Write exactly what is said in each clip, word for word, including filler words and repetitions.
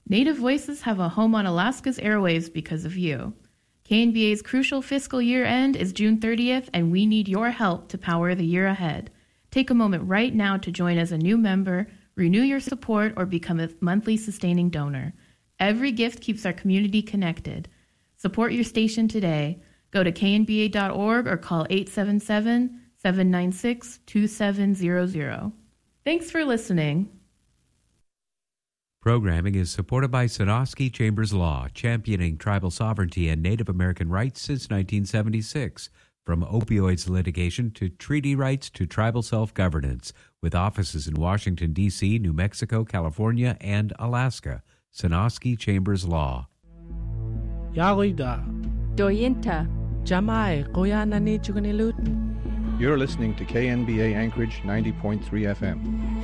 Native Voices have a home on Alaska's airwaves because of you. K N B A's crucial fiscal year end is June thirtieth, and we need your help to power the year ahead. Take a moment right now to join as a new member, renew your support, or become a monthly sustaining donor. Every gift keeps our community connected. Support your station today. Go to K N B A dot org or call eight seven seven, seven nine six, two seven zero zero. Thanks for listening. Programming is supported by Sonosky Chambers Law, championing tribal sovereignty and Native American rights since nineteen seventy-six. From opioids litigation to treaty rights to tribal self-governance, with offices in Washington, D C, New Mexico, California, and Alaska. Sonosky Chambers Law. Yarida. Doyinta. Jamai Koyanani Chuganilutin. You're listening to K N B A Anchorage ninety point three F M.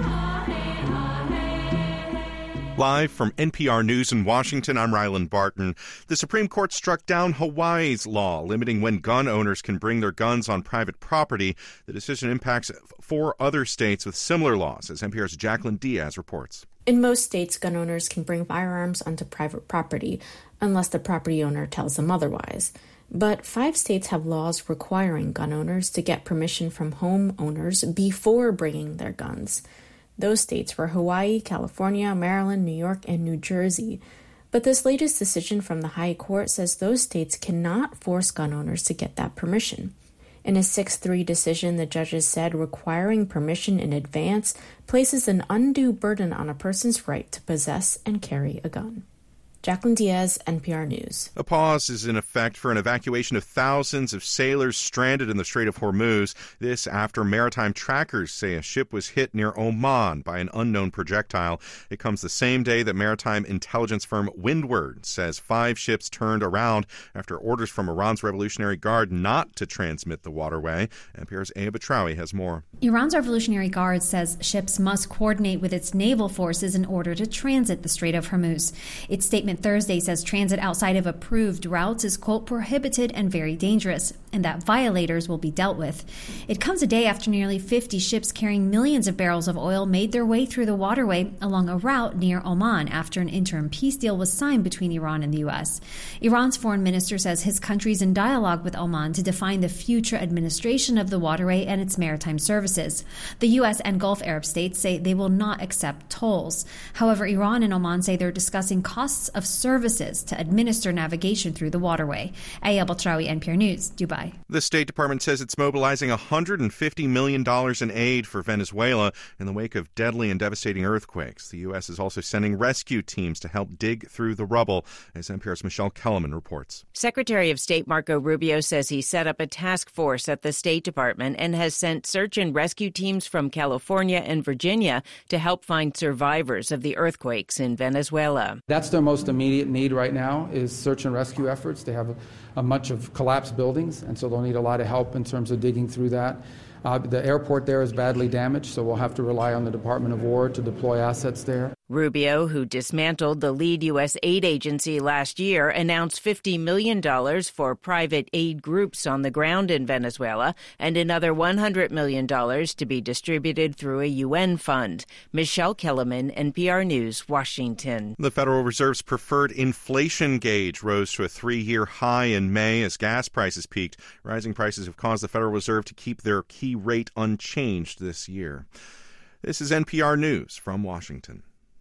Live from N P R News in Washington, I'm Ryland Barton. The Supreme Court struck down Hawaii's law limiting when gun owners can bring their guns on private property. The decision impacts four other states with similar laws, as N P R's Jacqueline Diaz reports. In most states, gun owners can bring firearms onto private property, unless the property owner tells them otherwise. But five states have laws requiring gun owners to get permission from homeowners before bringing their guns. Those states were Hawaii, California, Maryland, New York, and New Jersey. But this latest decision from the High Court says those states cannot force gun owners to get that permission. In a six three decision, the judges said requiring permission in advance places an undue burden on a person's right to possess and carry a gun. Jacqueline Diaz, N P R News. A pause is in effect for an evacuation of thousands of sailors stranded in the Strait of Hormuz. This after maritime trackers say a ship was hit near Oman by an unknown projectile. It comes the same day that maritime intelligence firm Windward says five ships turned around after orders from Iran's Revolutionary Guard not to transmit the waterway. N P R's Aya Batrawi has more. Iran's Revolutionary Guard says ships must coordinate with its naval forces in order to transit the Strait of Hormuz. Its statement Thursday says transit outside of approved routes is, quote, prohibited and very dangerous, and that violators will be dealt with. It comes a day after nearly fifty ships carrying millions of barrels of oil made their way through the waterway along a route near Oman after an interim peace deal was signed between Iran and the U S. Iran's foreign minister says his country is in dialogue with Oman to define the future administration of the waterway and its maritime services. The U S and Gulf Arab states say they will not accept tolls. However, Iran and Oman say they're discussing costs of services to administer navigation through the waterway. Aya Batrawi, N P R News, Dubai. The State Department says it's mobilizing one hundred fifty million dollars in aid for Venezuela in the wake of deadly and devastating earthquakes. The U S is also sending rescue teams to help dig through the rubble, as N P R's Michelle Kellerman reports. Secretary of State Marco Rubio says he set up a task force at the State Department and has sent search and rescue teams from California and Virginia to help find survivors of the earthquakes in Venezuela. That's their most immediate need right now is search and rescue efforts. They have a, a bunch of collapsed buildings, and so they'll need a lot of help in terms of digging through that. Uh, the airport there is badly damaged, so we'll have to rely on the Department of War to deploy assets there. Rubio, who dismantled the lead U S aid agency last year, announced fifty million dollars for private aid groups on the ground in Venezuela and another one hundred million dollars to be distributed through a U N fund. Michelle Kellerman, N P R News, Washington. The Federal Reserve's preferred inflation gauge rose to a three-year high in May as gas prices peaked. Rising prices have caused the Federal Reserve to keep their key rate unchanged this year. This is N P R News from Washington.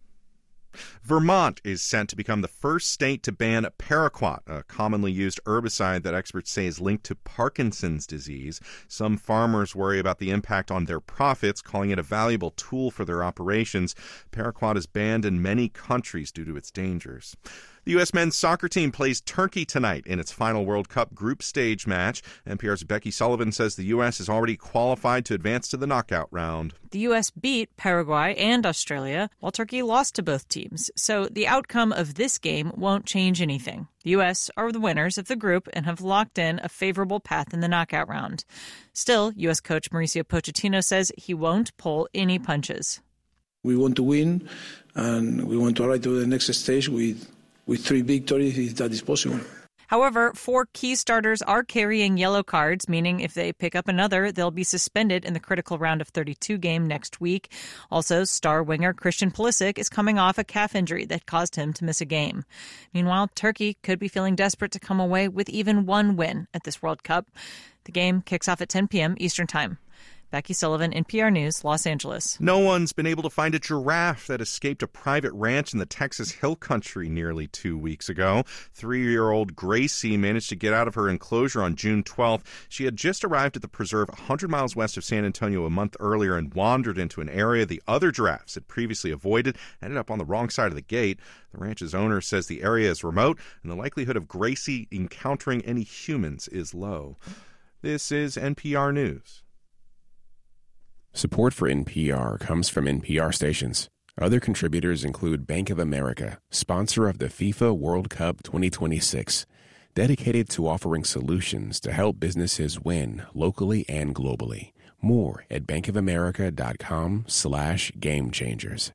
Vermont is set to become the first state to ban paraquat, a commonly used herbicide that experts say is linked to Parkinson's disease. Some farmers worry about the impact on their profits, calling it a valuable tool for their operations. Paraquat is banned in many countries due to its dangers. The U S men's soccer team plays Turkey tonight in its final World Cup group stage match. N P R's Becky Sullivan says the U S is already qualified to advance to the knockout round. The U S beat Paraguay and Australia, while Turkey lost to both teams. So the outcome of this game won't change anything. The U S are the winners of the group and have locked in a favorable path in the knockout round. Still, U S coach Mauricio Pochettino says he won't pull any punches. We want to win, and we want to arrive to the next stage with with three victories if that is possible. However, four key starters are carrying yellow cards, meaning if they pick up another, they'll be suspended in the critical round of thirty-two game next week. Also, star winger Christian Pulisic is coming off a calf injury that caused him to miss a game. Meanwhile, Turkey could be feeling desperate to come away with even one win at this World Cup. The game kicks off at ten p.m. Eastern Time. Becky Sullivan, N P R News, Los Angeles. No one's been able to find a giraffe that escaped a private ranch in the Texas Hill Country nearly two weeks ago. Three-year-old Gracie managed to get out of her enclosure on June twelfth. She had just arrived at the preserve one hundred miles west of San Antonio a month earlier and wandered into an area the other giraffes had previously avoided, ended up on the wrong side of the gate. The ranch's owner says the area is remote and the likelihood of Gracie encountering any humans is low. This is N P R News. Support for N P R comes from N P R stations. Other contributors include Bank of America, sponsor of the FIFA World Cup twenty twenty-six, dedicated to offering solutions to help businesses win locally and globally. More at bankofamerica.com slash game changers.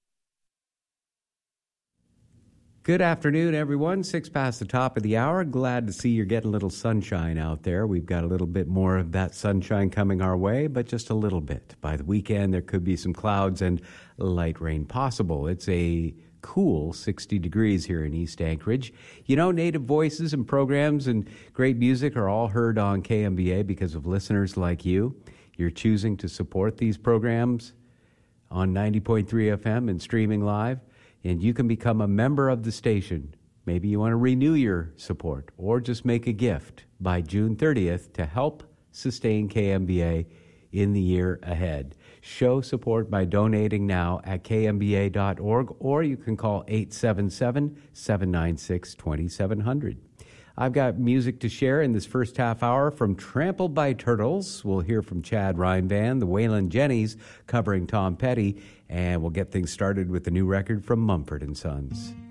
Good afternoon, everyone. Six past the top of the hour. Glad to see you're getting a little sunshine out there. We've got a little bit more of that sunshine coming our way, but just a little bit. By the weekend, there could be some clouds and light rain possible. It's a cool sixty degrees here in East Anchorage. You know, native voices and programs and great music are all heard on K M B A because of listeners like you. You're choosing to support these programs on ninety point three F M and streaming live. And you can become a member of the station. Maybe you want to renew your support or just make a gift by June thirtieth to help sustain K M B A in the year ahead. Show support by donating now at k m b a dot org, or you can call eight seven seven, seven nine six, two seven zero zero. I've got music to share in this first half hour from Trampled by Turtles. We'll hear from Chad Rhinevan, the Waylon Jennings covering Tom Petty, and we'll get things started with the new record from Mumford and Sons.